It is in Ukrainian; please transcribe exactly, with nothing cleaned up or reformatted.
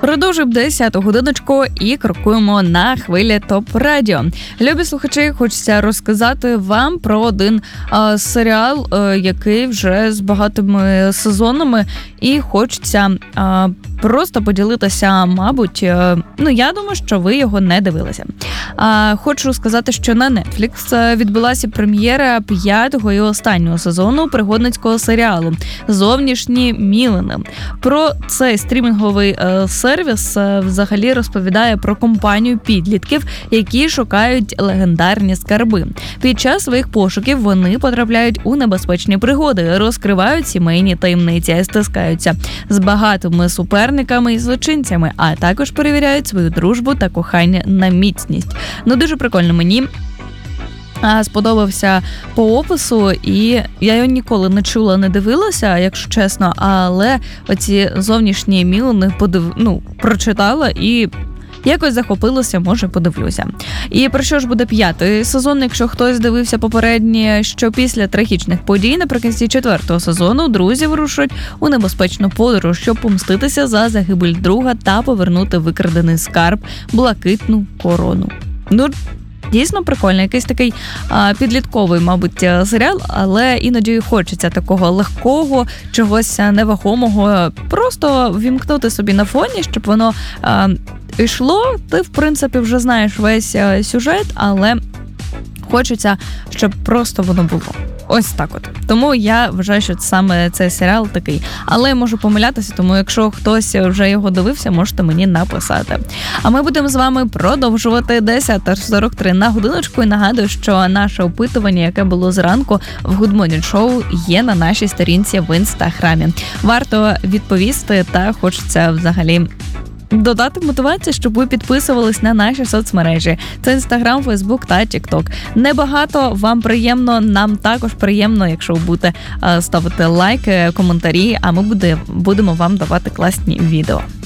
Продовжуємо десяту годиночку і крокуємо на хвилі ТОП-радіо. Любі слухачі, хочеться розказати вам про один а, серіал, а, який вже з багатими сезонами, і хочеться а, просто поділитися, мабуть, а, ну я думаю, що ви його не дивилися. А, хочу сказати, що на Netflix відбулася прем'єра п'ятого і останнього сезону пригодницького серіалу «Зовнішні мілини». Про цей стрімінговий е, сервіс е, взагалі розповідає про компанію підлітків, які шукають легендарні скарби. Під час своїх пошуків вони потрапляють у небезпечні пригоди, розкривають сімейні таємниці, стискаються з багатими суперниками і злочинцями, а також перевіряють свою дружбу та кохання на міцність. Ну, дуже прикольно мені. Сподобався по опису, і я його ніколи не чула, не дивилася, якщо чесно, але оці зовнішні мілини подив... ну, прочитала і якось захопилося, може подивлюся. І про що ж буде п'ятий сезон, якщо хтось дивився попередні, що після трагічних подій наприкінці четвертого сезону друзі вирушать у небезпечну подорож, щоб помститися за загибель друга та повернути викрадений скарб – блакитну корону. Ну, дійсно прикольно, якийсь такий а, підлітковий, мабуть, серіал, але іноді хочеться такого легкого, чогось невагомого, просто вімкнути собі на фоні, щоб воно а, йшло. Ти, в принципі, вже знаєш весь а, сюжет, але хочеться, щоб просто воно було. Ось так от. Тому я вважаю, що саме цей серіал такий. Але я можу помилятися, тому якщо хтось вже його дивився, можете мені написати. А ми будемо з вами продовжувати десята сорок три на годиночку. І нагадую, що наше опитування, яке було зранку в Good Morning Show, є на нашій сторінці в Інстаграмі. Варто відповісти та хочеться взагалі додати мотивацію, щоб ви підписувались на наші соцмережі. Це Інстаграм, Фейсбук та Тікток. Небагато, вам приємно, нам також приємно, якщо ви будете ставити лайки, коментарі, а ми буде, будемо вам давати класні відео.